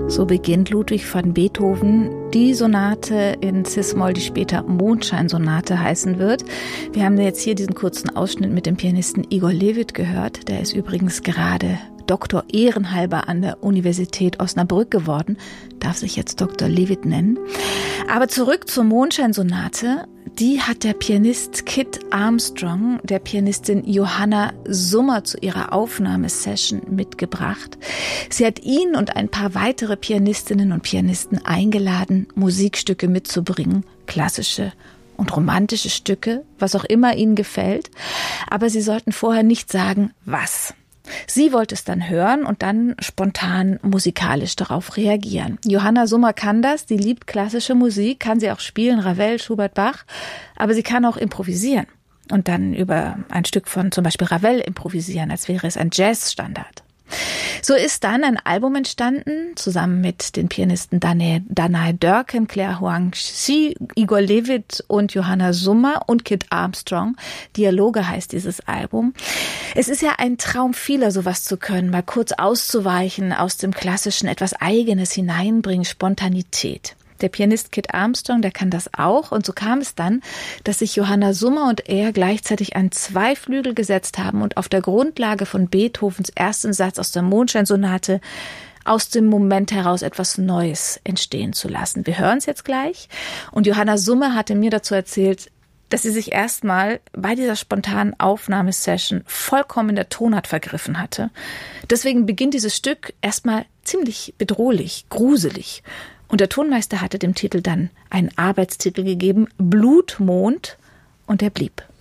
So beginnt Ludwig van Beethoven die Sonate in Cis-Moll, die später Mondscheinsonate heißen wird. Wir haben jetzt hier diesen kurzen Ausschnitt mit dem Pianisten Igor Levit gehört. Der ist übrigens gerade Doktor ehrenhalber an der Universität Osnabrück geworden, darf sich jetzt Dr. Levit nennen. Aber zurück zur Mondscheinsonate. Die hat der Pianist Kit Armstrong der Pianistin Johanna Summer zu ihrer Aufnahmesession mitgebracht. Sie hat ihn und ein paar weitere Pianistinnen und Pianisten eingeladen, Musikstücke mitzubringen, klassische und romantische Stücke, was auch immer ihnen gefällt. Aber sie sollten vorher nicht sagen, was. Sie wollte es dann hören und dann spontan musikalisch darauf reagieren. Johanna Summer kann das, die liebt klassische Musik, kann sie auch spielen, Ravel, Schubert, Bach, aber sie kann auch improvisieren und dann über ein Stück von zum Beispiel Ravel improvisieren, als wäre es ein Jazzstandard. So ist dann ein Album entstanden, zusammen mit den Pianisten Danai Dörken, Claire Huang-Chi, Igor Levit und Johanna Summer und Kit Armstrong. Dialoge heißt dieses Album. Es ist ja ein Traum vieler, sowas zu können, mal kurz auszuweichen aus dem Klassischen, etwas Eigenes hineinbringen, Spontanität. Der Pianist Kit Armstrong, der kann das auch. Und so kam es dann, dass sich Johanna Summer und er gleichzeitig an zwei Flügel gesetzt haben und auf der Grundlage von Beethovens ersten Satz aus der Mondscheinsonate aus dem Moment heraus etwas Neues entstehen zu lassen. Wir hören es jetzt gleich. Und Johanna Summer hatte mir dazu erzählt, dass sie sich erstmal bei dieser spontanen Aufnahmesession vollkommen in der Tonart vergriffen hatte. Deswegen beginnt dieses Stück erstmal ziemlich bedrohlich, gruselig. Und der Tonmeister hatte dem Titel dann einen Arbeitstitel gegeben, Blutmond, und er blieb.